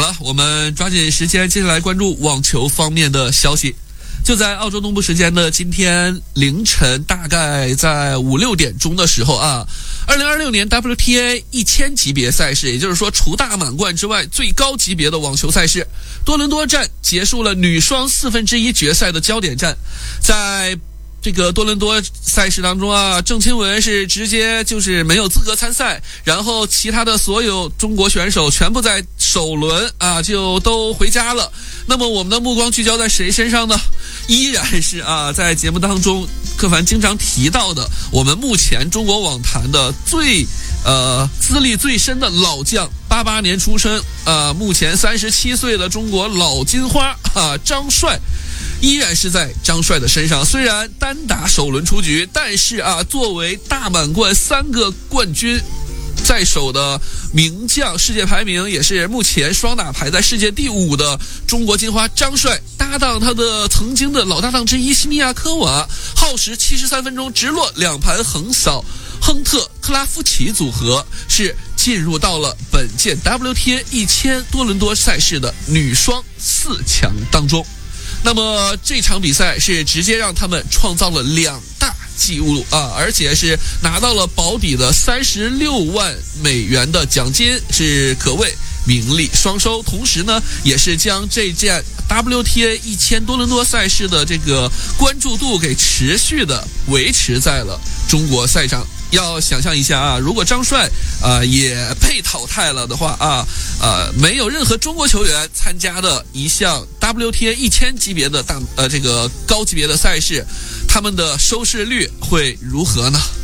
了，我们抓紧时间，接下来关注网球方面的消息。就在澳洲东部时间的今天凌晨，大概在5、6点钟的时候啊，2026年 WTA 1000级别赛事，也就是说除大满贯之外最高级别的网球赛事多伦多站结束了女双1/4决赛的焦点战。在这个多伦多赛事当中啊，郑钦文是直接就是没有资格参赛，然后其他的所有中国选手全部在首轮啊就都回家了。那么我们的目光聚焦在谁身上呢？依然是在节目当中柯凡经常提到的，我们目前中国网坛的最资历最深的老将，88年出生目前37岁的中国老金花张帅。依然是在张帅的身上，虽然单打首轮出局，但是作为大满贯3个冠军在手的名将，世界排名也是目前双打排在世界第5的中国金花张帅，搭档他的曾经的老搭档之一西米亚科娃，耗时73分钟直落2盘横扫亨特克拉夫奇组合，是进入到了本届 WTA 1000多伦多赛事的女双4强当中。那么这场比赛是直接让他们创造了2大纪录而且是拿到了保底的36万美元的奖金，是可谓名利双收。同时呢，也是将这件 WTA 1000多伦多赛事的这个关注度给持续的维持在了中国赛场。要想象一下如果张帅也被淘汰了的话没有任何中国球员参加的一项 WTA 1000级别的这个高级别的赛事，他们的收视率会如何呢？